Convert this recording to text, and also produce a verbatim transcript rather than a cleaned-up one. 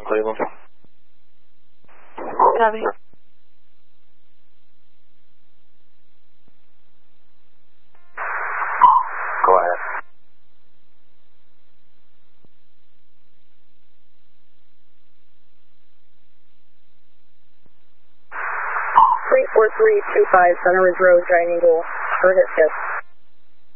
Cleveland. Copy. Go ahead. three four three two five Center Ridge Road, Giant Eagle, for hit test.